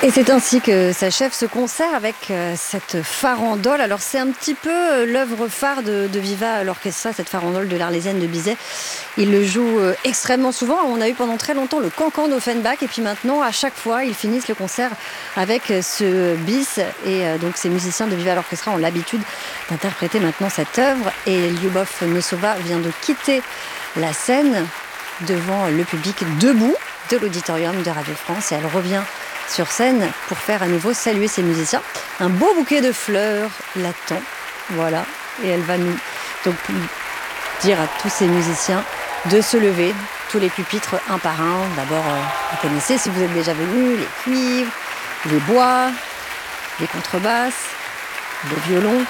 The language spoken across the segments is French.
Et c'est ainsi que s'achève ce concert avec cette farandole. Alors c'est un petit peu l'œuvre phare de Viva l'Orchestra, cette farandole de l'Arlésienne de Bizet. Il le joue extrêmement souvent. On a eu pendant très longtemps le cancan d'Offenbach et puis maintenant à chaque fois ils finissent le concert avec ce bis. Et donc ces musiciens de Viva l'Orchestra ont l'habitude d'interpréter maintenant cette œuvre. Et Lyubov Nosova vient de quitter la scène devant le public debout de l'auditorium de Radio France et elle revient sur scène pour faire à nouveau saluer ses musiciens. Un beau bouquet de fleurs l'attend, voilà, et elle va nous donc dire à tous ces musiciens de se lever, tous les pupitres un par un. D'abord, vous connaissez si vous êtes déjà venus, les cuivres, les bois, les contrebasses, les violons.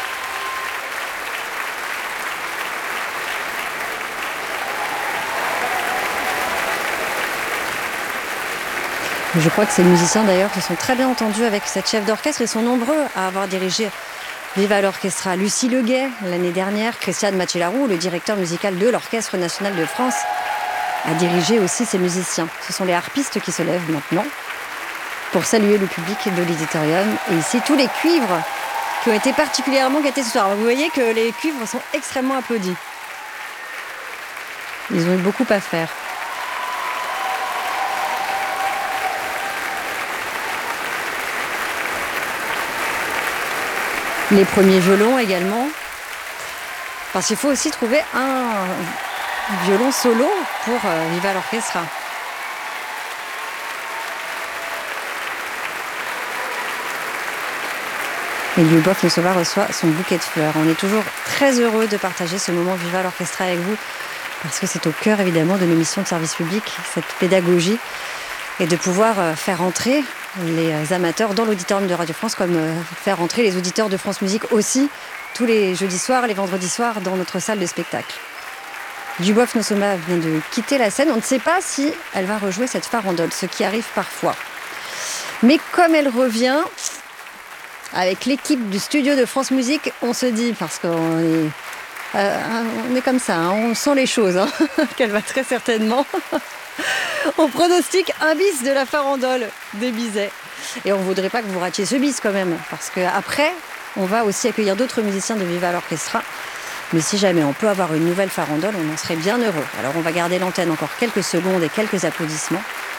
Je crois que ces musiciens d'ailleurs se sont très bien entendus avec cette chef d'orchestre et sont nombreux à avoir dirigé Viva l'Orchestra. Lucie Leguet l'année dernière, Christiane Machellarou, le directeur musical de l'Orchestre national de France, a dirigé aussi ces musiciens. Ce sont les harpistes qui se lèvent maintenant pour saluer le public de l'auditorium. Et ici, tous les cuivres qui ont été particulièrement gâtés ce soir. Vous voyez que les cuivres sont extrêmement applaudis. Ils ont eu beaucoup à faire. Les premiers violons également, parce qu'il faut aussi trouver un violon solo pour Viva l'Orchestra. Et Lyubov Nosova reçoit son bouquet de fleurs. On est toujours très heureux de partager ce moment Viva l'Orchestra avec vous, parce que c'est au cœur évidemment de nos missions de service public, cette pédagogie, et de pouvoir faire entrer les amateurs dans l'auditorium de Radio France, comme faire entrer les auditeurs de France Musique aussi, tous les jeudis soirs, les vendredis soirs, dans notre salle de spectacle. Lyubov Nosova vient de quitter la scène. On ne sait pas si elle va rejouer cette farandole, ce qui arrive parfois. Mais comme elle revient, avec l'équipe du studio de France Musique, on se dit, parce qu'on est comme ça, hein, on sent les choses, hein, qu'elle va très certainement... On pronostique un bis de la farandole des Bizet. Et on ne voudrait pas que vous ratiez ce bis quand même, parce qu'après, on va aussi accueillir d'autres musiciens de Viva l'Orchestra. Mais si jamais on peut avoir une nouvelle farandole, on en serait bien heureux. Alors on va garder l'antenne encore quelques secondes et quelques applaudissements.